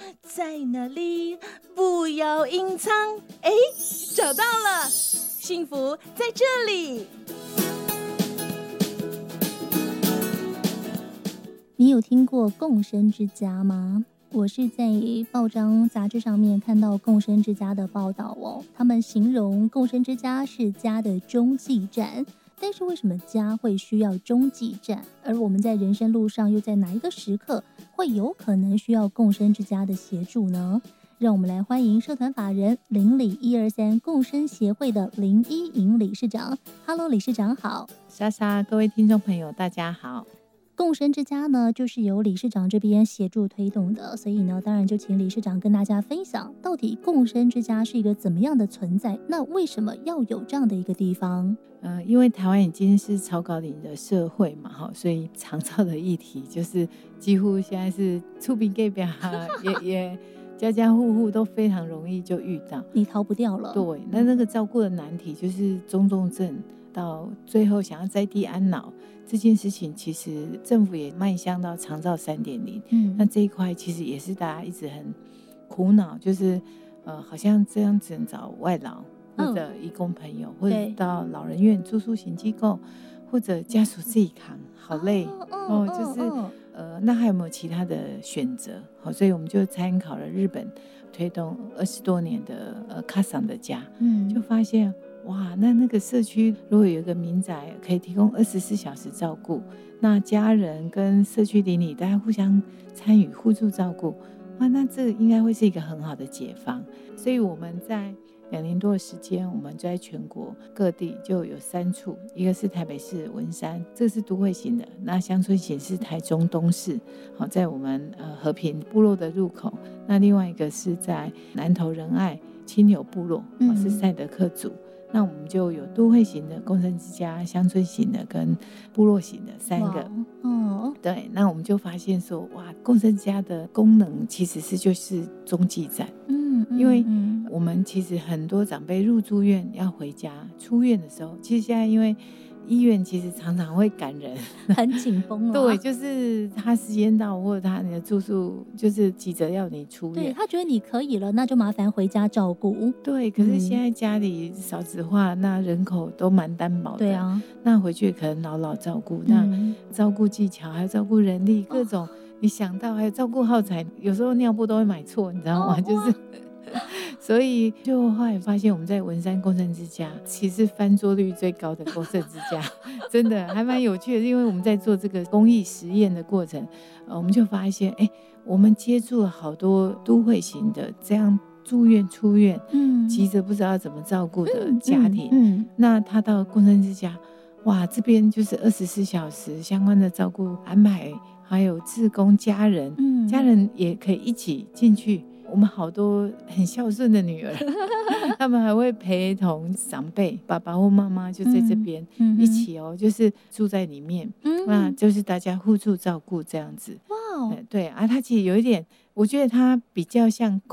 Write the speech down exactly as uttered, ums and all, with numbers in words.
在哪里？不要隐藏。哎，找到了，幸福在这里。 你有听过共生之家吗？我是在报章杂志上面看到共生之家的报道哦，他们形容共生之家是家的中继站。但是为什么家会需要中继站，而我们在人生路上又在哪一个时刻会有可能需要共生之家的协助呢？让我们来欢迎社团法人邻里一二三共生协会的林依莹理事长。Hello， 理事长好。 莎莎，各位听众朋友大家好。 共生之家呢，就是由理事长这边协助推动的，所以呢，当然就请理事长跟大家分享，到底共生之家是一个怎么样的存在？那为什么要有这样的一个地方？ 呃，因为台湾已经是超高龄的社会嘛，哈，所以长照的议题就是几乎现在是触屏隔壁也也家家户户都非常容易就遇到， 你逃不掉了。 对，那那个照顾的难题就是中重症到最后想要在地安老。这件事情其实政府也迈向到长照 三点零， 嗯，那这一块其实也是大家一直很苦恼，就是呃，好像这样只能找外劳或者移工朋友，嗯，或者到老人院住宿型机构，或者家属自己扛，好累 哦, 哦, 哦，就是呃，那还有没有其他的选择？好，所以我们就参考了日本推动二十多年的呃卡桑的家，嗯，就发现。哇，那那个社区如果有一个民宅可以提供二十四小时照顾，那家人跟社区邻里大家互相参与互助照顾，哇，那这应该会是一个很好的解放。所以我们在两年多的时间，我们就在全国各地就有三处，一个是台北市文山，这个是都会型的，那乡村型是台中东市，好，在我们呃和平部落的入口，那另外一个是在南投仁爱清流部落，嗯，是赛德克族。那我们就有都会型的、共生之家、乡村型的跟部落型的三个。哦，对，那我们就发现说，哇，共生之家的功能其实是就是中继站。嗯，因为我们其实很多长辈入住院要回家，出院的时候，其实现在因为医院其实常常会赶人， 很紧绷。 对，就是他时间到，或者他你的住宿就是急着要你出院， 对，他觉得你可以了，那就麻烦回家照顾。 对，可是现在家里少子化，嗯，那人口都蛮单薄的。 对啊， 那回去可能老老照顾，嗯，那照顾技巧还有照顾人力，各种，哦，你想到还有照顾耗材，有时候尿布都会买错，你知道吗？哦，就是。所以就后来发现我们在文山共生之家其实翻桌率最高的共生之家真的还蛮有趣的，因为我们在做这个公益实验的过程，呃、我们就发现哎，我们接触了好多都会型的这样住院出院，嗯，急着不知道怎么照顾的家庭，嗯嗯嗯，那他到共生之家，哇，这边就是二十四小时相关的照顾安排，还有志工家人，嗯，家人也可以一起进去。我们好多很孝顺的女儿他们还会陪同长辈，爸爸或妈妈就在这边一起哦，嗯，就是住在里面，嗯，那就是大家互助照顾这样子。哇，对啊，他其实有一点我觉得他比较像